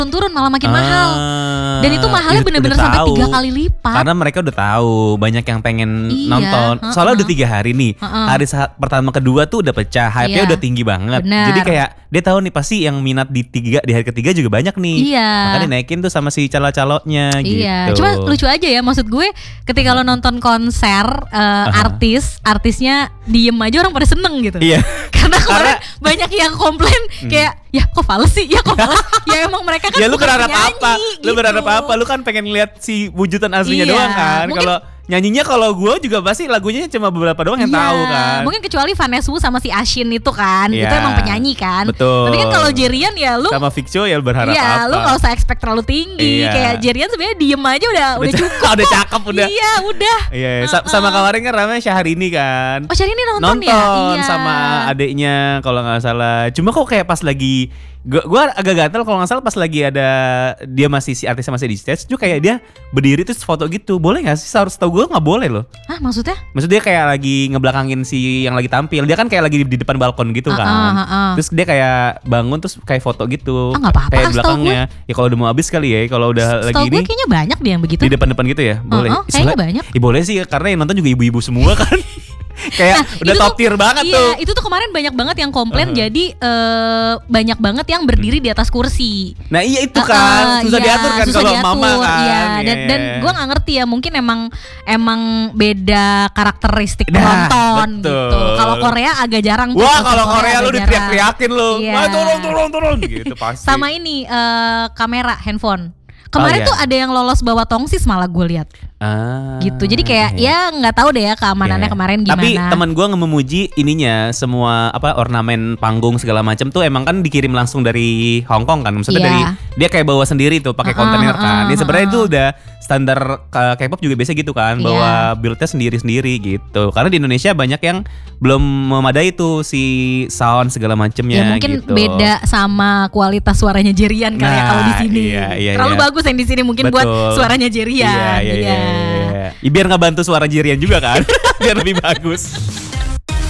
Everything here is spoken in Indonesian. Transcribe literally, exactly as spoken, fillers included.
turun-turun malah makin Ah, mahal. Dan itu mahalnya udah- bener-bener udah sampai tahu. tiga kali lipat. Karena mereka udah tahu banyak yang pengen Iya, nonton. uh-uh. Soalnya udah tiga hari nih. Uh-uh. Hari saat pertama kedua tuh udah pecah, hype-nya Iya. udah tinggi banget. Benar. Jadi kayak dia tahu nih pasti yang minat di tiga di hari ketiga juga banyak nih. Iya. Makanya dinaikin tuh sama si calo-calonya Iya, gitu. cuma lucu aja ya, maksud gue ketika lo nonton konser uh, artis, artisnya diem aja orang pada seneng gitu. Iya. Karena kemarin banyak yang komplain kayak ya kok fals sih, ya kok fals. Ya emang mereka kan Ya lu bukan berharap penyanyi, apa? Lu gitu. berharap apa? Lu kan pengen lihat si wujudan aslinya Iya, doang kan. mungkin- Kalau nyanyinya kalau gue juga pasti lagunya cuma beberapa doang yang Iya, tahu kan. mungkin kecuali Vanessa Wu sama si Ashin itu kan, Iya, itu emang penyanyi kan. betul. Tapi kan kalau Jerian ya lu, Sama Viccio ya berharap ya apa? lu nggak usah expect terlalu tinggi. Iya. Kayak Jerian sebenarnya diem aja udah udah ca- cukup. udah cakep udah. Iya udah. Iya, iya. Sa- sama kemarin kan ramai Syahrini kan. Oh Syahrini nonton, Nonton ya? Iya. sama adiknya kalau nggak salah. Cuma kok kayak pas lagi gua, gua agak gatel kalau nggak salah pas lagi ada dia masih si artisnya masih di stage tuh kayak dia berdiri terus foto gitu. Boleh nggak sih? Harus tahu gue nggak boleh loh. Hah maksudnya? Maksudnya dia kayak lagi ngebelakangin si yang lagi tampil. Dia kan kayak lagi di depan balkon gitu Ah, kan. ah, ah, ah. Terus dia kayak bangun terus kayak foto gitu. Ah, nggak apa-apa, Kayak ah, di setahu belakangnya. Ya kalau udah mau habis kali ya. Kalau udah lagi Setahu ini gue kayaknya banyak deh yang begitu. di depan-depan gitu ya. Boleh. Uh-uh, kayaknya Soalnya- banyak. Ya boleh sih karena yang nonton juga ibu-ibu semua kan. Kayak udah itu top tuh- tier banget iya, tuh. itu tuh kemarin banyak banget yang komplain. Uh-huh. Jadi eh, banyak banget yang berdiri di atas kursi. Nah iya itu Uh-uh, kan susah iya, diatur kan susah kalau diatur, mama kan. iya. Dan, Iya, dan iya. gue nggak ngerti ya, mungkin emang emang beda karakteristik Nah, penonton betul. gitu. Kalau Korea agak jarang. tuh, Wah kalau kalau Korea agak lu jarang. diteriak-teriakin lu. Iya. Wah turun turun turun gitu pasti. Sama ini eh, kamera handphone. Kemarin Oh, iya. tuh ada yang lolos bawa tongsis malah gue lihat. Ah, Gitu. Jadi kayak iya. ya nggak tahu deh ya keamanannya Iya. kemarin gimana. Tapi teman gue memuji ininya semua apa ornamen panggung segala macam tuh emang kan dikirim langsung dari Hong Kong kan. Maksudnya Iya. dari dia kayak bawa sendiri tuh pakai Uh-uh, kontainer kan. Ya uh-uh, sebenarnya itu uh-uh. udah standar uh, K-pop juga biasa gitu kan, Iya. bawa build-nya sendiri-sendiri gitu. Karena di Indonesia banyak yang belum memadai tuh si sound segala macemnya Ya mungkin gitu. beda sama kualitas suaranya Jerian kali ya Nah, kalau di sini. iya, iya, Terlalu iya. bagus yang di sini mungkin buat Betul. suaranya Jerian. Iya, iya, iya, iya. Ya, biar nggak bantu suara Jirian juga kan, biar lebih bagus.